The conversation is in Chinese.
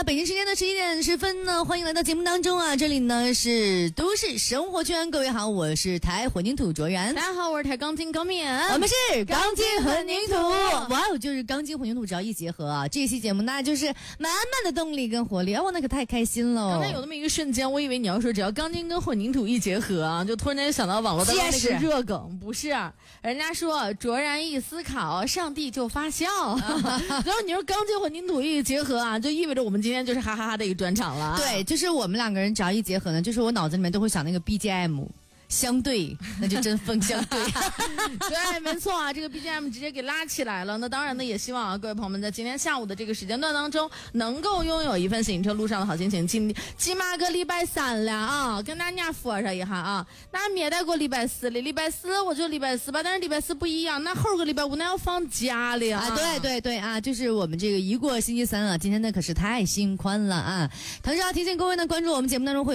北京时间的11:10呢，欢迎来到节目当中啊！这里呢是都市生活圈，各位好，我是台混凝土卓然。 大家好，我是台钢筋高敏， 我们是钢筋混凝土。哇哦，就是钢筋混凝土只要一结合啊，这期节目那就是满满的动力跟活力啊！我那可太开心了。 刚才有那么一个瞬间，我以为你要说只要钢筋跟混凝土一结合啊，就突然间想到网络当中那个热梗，不是？人家说卓然一思考，上帝就发笑。然后你说钢筋混凝土一结合啊，就意味着我们今天就是哈哈哈的一个专场了。 对，就是我们两个人只要一结合呢，就是我脑子里面都会想那个 BGM。相对，那就针锋相对。 对，没错啊，这个 BGM 直接给拉起来了。那当然呢，也希望啊，各位朋友们在今天下午的这个时间段当中，能够拥有一份行车路上的好心情。起码个礼拜三了啊，跟大家说一下啊。那免带过礼拜四了，礼拜四我就礼拜四吧，但是礼拜四不一样，那后个礼拜五那要放假了啊。 对啊，就是我们这个一过星期三啊，今天呢可是太心宽了啊。同时要提醒各位呢，关注我们节目当中会。